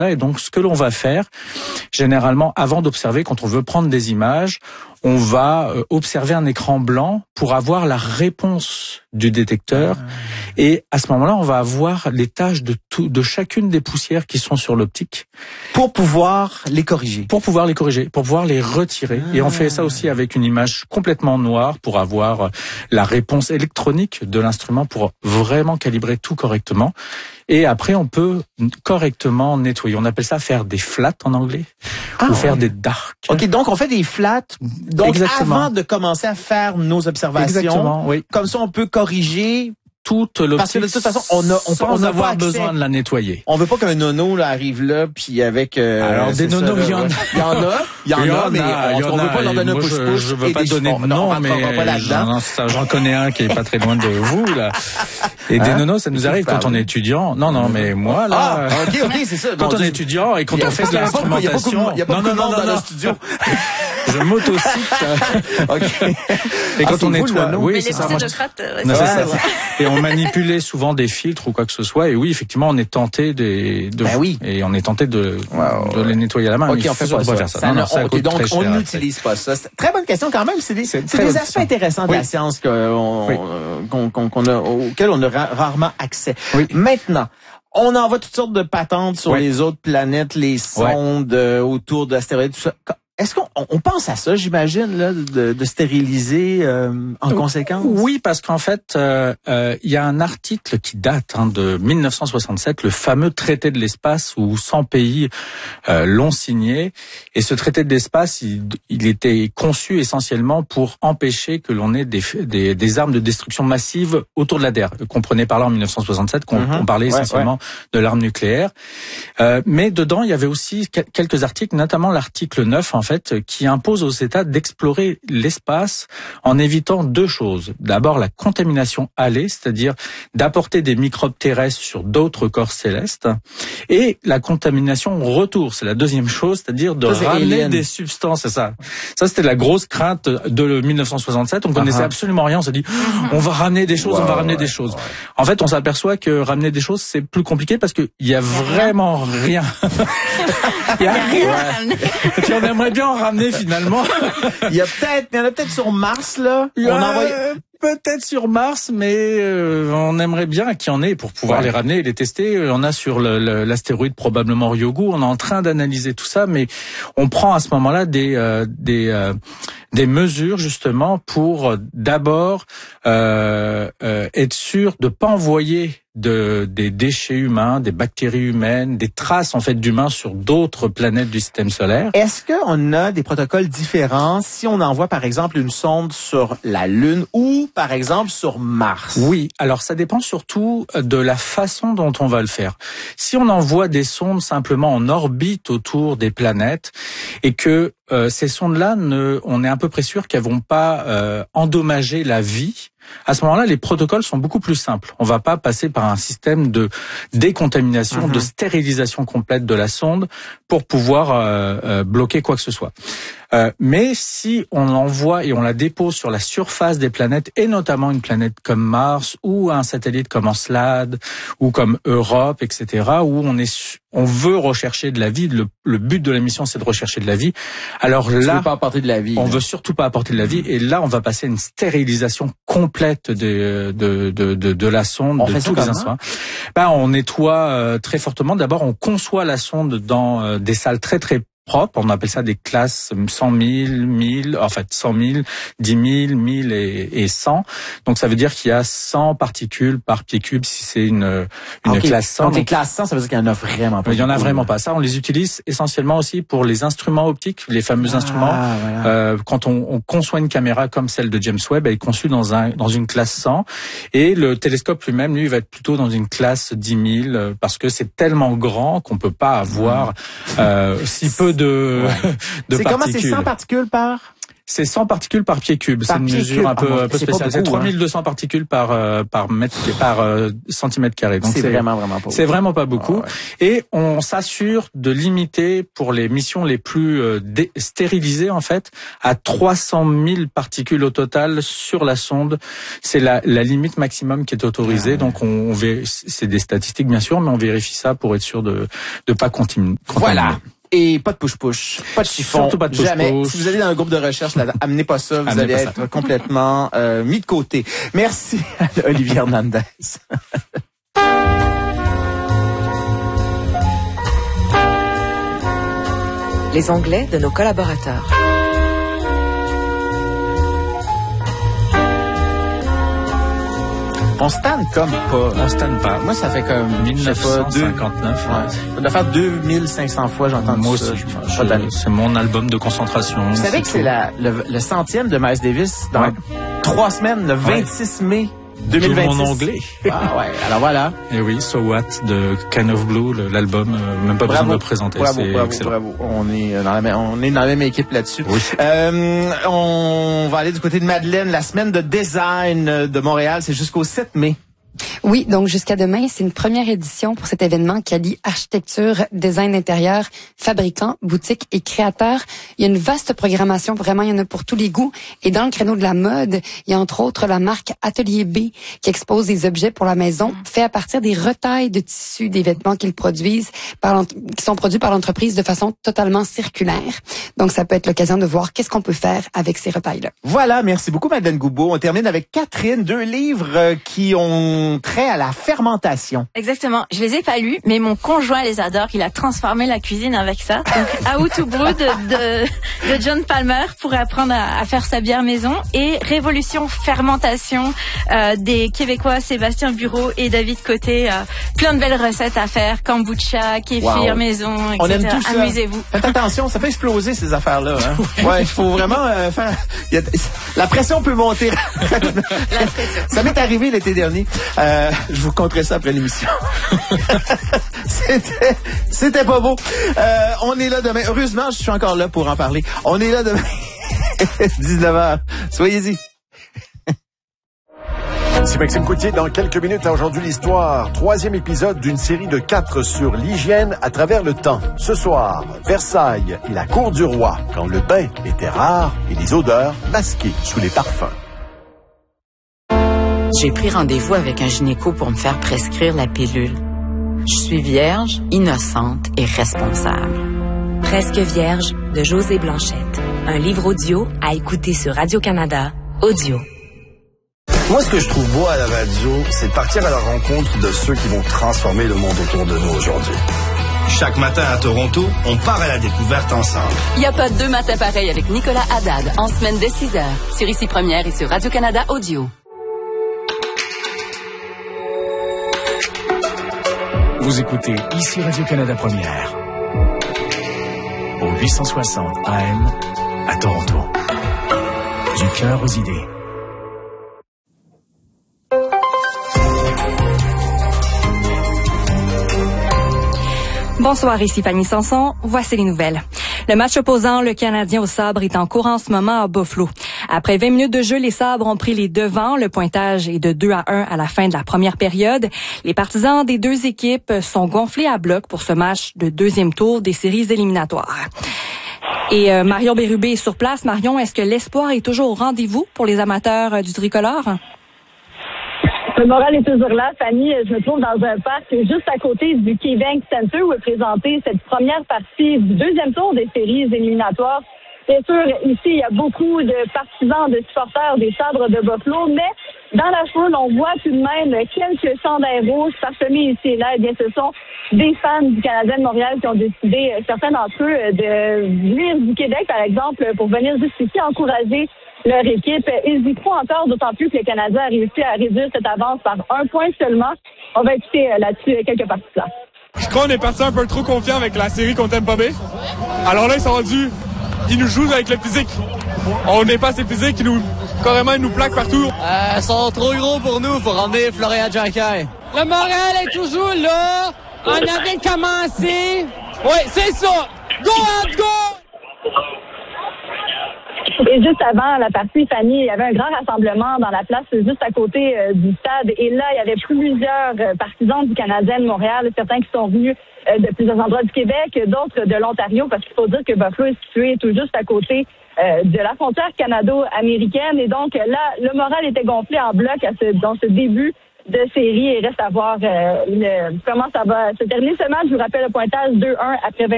Et donc, ce que l'on va faire, généralement, avant d'observer, quand on veut prendre des images, on va observer un écran blanc pour avoir la réponse du détecteur. Et à ce moment-là, on va avoir les tâches de chacune des poussières qui sont sur l'optique. Pour pouvoir les corriger. Pour pouvoir les corriger, pour pouvoir les retirer. Et on fait ça aussi avec une image complètement noire pour avoir la réponse électronique de l'instrument pour vraiment calibrer tout correctement. Et après, on peut correctement nettoyer. On appelle ça faire des flats en anglais ou faire des darks. OK, donc on fait des flats. Donc Exactement. avant de commencer à faire nos observations, Exactement, oui. Comme ça on peut corriger toute l'optique. Parce que de toute façon, on pense avoir besoin de la nettoyer. On veut pas qu'un nono là, arrive là puis avec alors des nonos, il y en a, mais on veut pas leur donner un push-push. Je veux pas donner de nom, mais j'en connais un qui est pas très loin de vous là. Et des nonos, ça nous arrive quand on est étudiant. Non, mais moi là. OK, c'est ça. Quand on est étudiant et quand on fait de l'instrumentation. Il y a pas beaucoup de monde dans le studio. Je m'auto-cite. OK. Et quand on nettoie, oui, c'est ça. Et on manipulait souvent des filtres ou quoi que ce soit. Et oui, effectivement, on est tenté et on est tenté de les nettoyer à la main. OK, on fait pas faire ça. Donc, on n'utilise pas ça. Très bonne question quand même. C'est des aspects intéressants de la science auxquels on a rarement accès. Oui. Maintenant, on envoie toutes sortes de patentes sur les autres planètes, les sondes autour d'astéroïdes, tout ça. Est-ce qu'on pense à ça, j'imagine, là, de stériliser en conséquence? Oui, parce qu'en fait, il y a un article qui date de 1967, le fameux traité de l'espace où 100 pays l'ont signé. Et ce traité de l'espace, il était conçu essentiellement pour empêcher que l'on ait des armes de destruction massive autour de la Terre. Comprenez par là en 1967 qu'on parlait essentiellement de l'arme nucléaire. Mais dedans, il y avait aussi quelques articles, notamment l'article 9, en fait, qui impose aux États d'explorer l'espace en évitant deux choses. D'abord, la contamination allée, c'est-à-dire d'apporter des microbes terrestres sur d'autres corps célestes, et la contamination retour, c'est la deuxième chose, c'est-à-dire de ramener des substances. C'est ça. Ça, c'était la grosse crainte de 1967. On connaissait absolument rien. On s'est dit, on va ramener des choses, des choses. En fait, on s'aperçoit que ramener des choses, c'est plus compliqué parce qu'il y a vraiment rien. Il y a rien. Puis on aimerait bien en ramener finalement. Il y en a peut-être sur Mars là. Peut-être sur Mars, mais on aimerait bien qu'il y en ait pour pouvoir les ramener et les tester. On a sur l'astéroïde probablement Ryugu. On est en train d'analyser tout ça, mais on prend à ce moment-là des mesures justement pour d'abord être sûr de pas envoyer des déchets humains, des bactéries humaines, des traces en fait d'humains sur d'autres planètes du système solaire. Est-ce qu'on a des protocoles différents si on envoie par exemple une sonde sur la Lune ou par exemple sur Mars? Oui, alors ça dépend surtout de la façon dont on va le faire. Si on envoie des sondes simplement en orbite autour des planètes et que ces sondes-là, on est à peu près sûr qu'elles vont pas endommager la vie. À ce moment-là, les protocoles sont beaucoup plus simples. On va pas passer par un système de décontamination, de stérilisation complète de la sonde pour pouvoir bloquer quoi que ce soit. Mais si on l'envoie et on la dépose sur la surface des planètes, et notamment une planète comme Mars ou un satellite comme Encelade ou comme Europe, etc., où on veut rechercher de la vie, le but de la mission c'est de rechercher de la vie. Alors là, veut pas apporter de la vie. On veut surtout pas apporter de la vie, et là on va passer à une stérilisation complète de la sonde, de tous les instruments. On nettoie très fortement. D'abord, on conçoit la sonde dans des salles très très propres. On appelle ça des classes 100 000, 1000, en fait 100 000, 10 000, 1000 et 100. Donc ça veut dire qu'il y a 100 particules par pied cube si c'est une classe 100. Donc les classes 100, ça veut dire qu'il y en a vraiment pas. Il y en a vraiment pas. Ça, on les utilise essentiellement aussi pour les instruments optiques, les fameux instruments. Voilà. Quand on conçoit une caméra comme celle de James Webb, elle est conçue dans une classe 100, et le télescope lui-même, lui, va être plutôt dans une classe 10 000 parce que c'est tellement grand qu'on peut pas avoir si peu de c'est particules. Comment c'est 100 particules par? C'est 100 particules par pied cube. C'est une mesure un peu spéciale. C'est 3200 particules par centimètre carré. Donc c'est vraiment pas beaucoup. C'est vraiment pas beaucoup. Et on s'assure de limiter pour les missions les plus stérilisées en fait à 300 000 particules au total sur la sonde. C'est la limite maximum qui est autorisée. Donc c'est des statistiques bien sûr, mais on vérifie ça pour être sûr de pas contaminer. Voilà. Et pas de push-push, pas de chiffon, surtout pas de push-push. Jamais. Si vous allez dans un groupe de recherche, là, amenez pas ça, vous allez être complètement mis de côté. Merci à Olivier Hernandez. Les onglets de nos collaborateurs. On stanne comme pas. On stanne pas. Moi, ça fait comme 1959. Ça doit faire 2500 fois j'ai entendu moi ça. Aussi, c'est mon album de concentration. Vous savez que c'est le centième de Miles Davis dans 3 semaines, le 26 mai 2026. Mon anglais. Ah ouais, alors voilà. Et oui, So What de Kind of Blue, l'album, même pas besoin de le présenter. Bravo. On est dans la même équipe là-dessus. Oui. On va aller du côté de Madeleine. La semaine de design de Montréal, c'est jusqu'au 7 mai. Oui, donc jusqu'à demain, c'est une première édition pour cet événement qui allie architecture, design intérieur, fabricants, boutiques et créateurs. Il y a une vaste programmation, vraiment, il y en a pour tous les goûts. Et dans le créneau de la mode, il y a entre autres la marque Atelier B qui expose des objets pour la maison faits à partir des retailles de tissus des vêtements qu'ils produisent, qui sont produits par l'entreprise de façon totalement circulaire. Donc, ça peut être l'occasion de voir qu'est-ce qu'on peut faire avec ces retailles-là. Voilà, merci beaucoup, Madeleine Goubeau. On termine avec Catherine, 2 livres qui ont trait à la fermentation. Exactement. Je les ai pas lus, mais mon conjoint les adore. Il a transformé la cuisine avec ça. Donc, How to Brew de John Palmer pour apprendre à faire sa bière maison et Révolution Fermentation des Québécois Sébastien Bureau et David Côté. Plein de belles recettes à faire. Kombucha, kéfir maison, etc. On aime tout ça. Amusez-vous. Faites attention, ça peut exploser ces affaires-là. Hein? Ouais, il faut vraiment faire... La pression peut monter. Ça m'est arrivé l'été dernier. Je vous conterai ça après l'émission. C'était pas beau. On est là demain. Heureusement, je suis encore là pour en parler. On est là demain. 19h. Soyez-y. C'est Maxime Coutier. Dans quelques minutes, à Aujourd'hui l'Histoire, 3e épisode d'une série de 4 sur l'hygiène à travers le temps. Ce soir, Versailles et la cour du roi, quand le bain était rare et les odeurs masquées sous les parfums. J'ai pris rendez-vous avec un gynéco pour me faire prescrire la pilule. Je suis vierge, innocente et responsable. Presque vierge de Josée Blanchette. Un livre audio à écouter sur Radio-Canada Audio. Moi, ce que je trouve beau à la radio, c'est de partir à la rencontre de ceux qui vont transformer le monde autour de nous aujourd'hui. Chaque matin à Toronto, on part à la découverte ensemble. Il n'y a pas 2 matins pareils avec Nicolas Haddad en semaine dès 6h sur Ici Première et sur Radio-Canada Audio. Vous écoutez Ici Radio-Canada Première au 860 AM à Toronto. Du cœur aux idées. Bonsoir, ici Fanny Sanson. Voici les nouvelles. Le match opposant le Canadien au sabre est en cours en ce moment à Buffalo. Après 20 minutes de jeu, les sabres ont pris les devants. Le pointage est de 2-1 à la fin de la première période. Les partisans des 2 équipes sont gonflés à bloc pour ce match de 2e tour des séries éliminatoires. Et Marion Bérubé est sur place. Marion, est-ce que l'espoir est toujours au rendez-vous pour les amateurs du tricolore? Le moral est toujours là, Fanny. Je me trouve dans un parc juste à côté du KeyBank Center où est présentée cette première partie du 2e tour des séries éliminatoires. Bien sûr, ici, il y a beaucoup de partisans, de supporters des Sabres de Buffalo, mais dans la foule, on voit tout de même quelques chandails rouges parsemés ici et là. Eh bien, ce sont des fans du Canadien de Montréal qui ont décidé, certains d'entre eux, de venir du Québec, par exemple, pour venir juste ici encourager leur équipe. Ils y croient encore, d'autant plus que le Canadien a réussi à réduire cette avance par 1 point seulement. On va écouter là-dessus quelques partisans. Je crois qu'on est parti un peu trop confiant avec la série contre Tampa Bay. Alors là, ils nous jouent avec le physique. On n'est pas assez physique, ils nous plaquent partout. Ils sont trop gros pour nous, faut ramener Florian Jacquet. Le moral est toujours là. On avait commencé. Oui, c'est ça. Go, Habs, go! Et juste avant la partie, Fanny, il y avait un grand rassemblement dans la place juste à côté du stade. Et là, il y avait plusieurs partisans du Canadien de Montréal, certains qui sont venus de plusieurs endroits du Québec, d'autres de l'Ontario, parce qu'il faut dire que Buffalo est situé tout juste à côté de la frontière canado-américaine. Et donc là, le moral était gonflé en bloc dans ce début de série. Et reste à voir comment ça va se terminer. Ce match, je vous rappelle le pointage 2-1 après 20